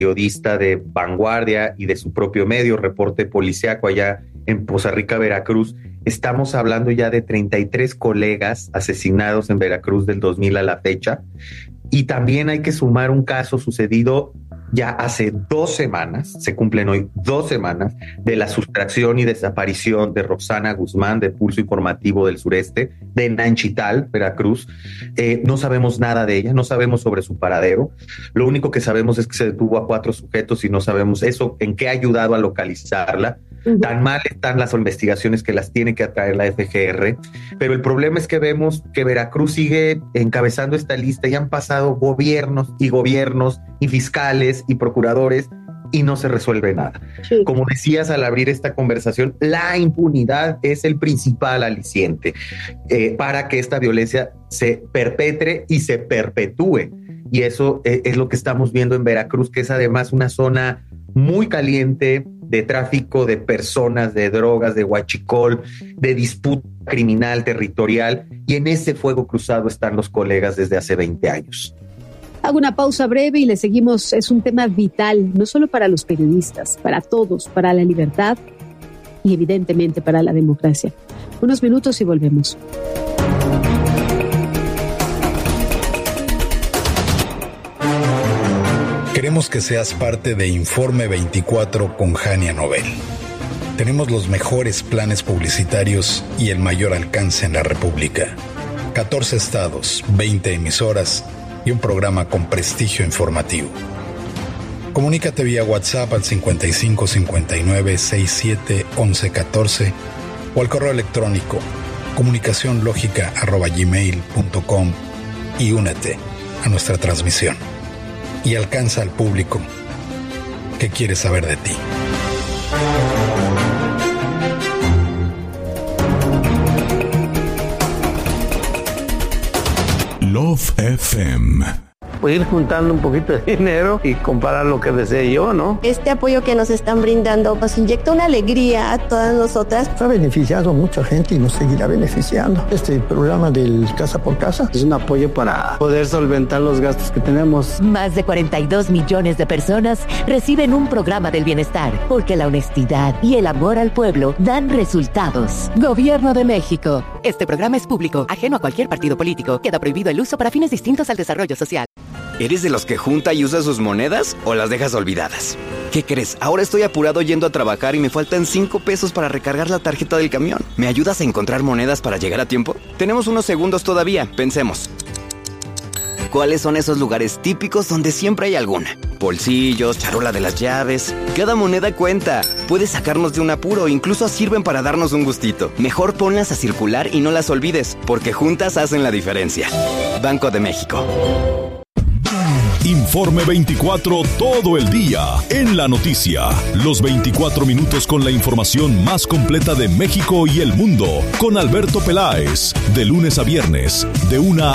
periodista de Vanguardia y de su propio medio, Reporte Policiaco, allá en Poza Rica, Veracruz. Estamos hablando ya de 33 colegas asesinados en Veracruz del 2000 a la fecha. Y también hay que sumar un caso sucedido ya hace 2 semanas, se cumplen hoy 2 semanas, de la sustracción y desaparición de Roxana Guzmán, de Pulso Informativo del Sureste, de Nanchital, Veracruz. No sabemos nada de ella, no sabemos sobre su paradero. Lo único que sabemos es que se detuvo a 4 sujetos y no sabemos eso, en qué ha ayudado a localizarla. Tan mal están las investigaciones que las tiene que atraer la FGR, pero el problema es que vemos que Veracruz sigue encabezando esta lista y han pasado gobiernos y fiscales y procuradores y no se resuelve nada. Sí. Como decías al abrir esta conversación, la impunidad es el principal aliciente para que esta violencia se perpetre y se perpetúe. Y eso es lo que estamos viendo en Veracruz, que es además una zona muy caliente de tráfico de personas, de drogas, de huachicol, de disputa criminal territorial, y en ese fuego cruzado están los colegas desde hace 20 años. Hago una pausa breve y le seguimos. Es un tema vital, no solo para los periodistas, para todos, para la libertad y evidentemente para la democracia. Unos minutos y volvemos. Queremos que seas parte de Informe 24 con Jania Nobel. Tenemos los mejores planes publicitarios y el mayor alcance en la República. 14 estados, 20 emisoras y un programa con prestigio informativo. Comunícate vía WhatsApp al 55 59 67 11 14 o al correo electrónico comunicacionlogica@gmail.com y únete a nuestra transmisión. Y alcanza al público que quiere saber de ti. Love FM. Pues ir juntando un poquito de dinero y comprar lo que desee yo, ¿no? Este apoyo que nos están brindando nos inyecta una alegría a todas nosotras. Ha beneficiado a mucha gente y nos seguirá beneficiando. Este programa del Casa por Casa es un apoyo para poder solventar los gastos que tenemos. Más de 42 millones de personas reciben un programa del bienestar, porque la honestidad y el amor al pueblo dan resultados. Gobierno de México. Este programa es público, ajeno a cualquier partido político. Queda prohibido el uso para fines distintos al desarrollo social. ¿Eres de los que junta y usa sus monedas o las dejas olvidadas? ¿Qué crees? Ahora estoy apurado yendo a trabajar y me faltan 5 pesos para recargar la tarjeta del camión. ¿Me ayudas a encontrar monedas para llegar a tiempo? Tenemos unos segundos todavía, pensemos. ¿Cuáles son esos lugares típicos donde siempre hay alguna? Bolsillos, charola de las llaves. Cada moneda cuenta. Puede sacarnos de un apuro, incluso sirven para darnos un gustito. Mejor ponlas a circular y no las olvides, porque juntas hacen la diferencia. Banco de México. Informe 24 todo el día en la noticia. Los 24 minutos con la información más completa de México y el mundo. Con Alberto Peláez. De lunes a viernes, de 1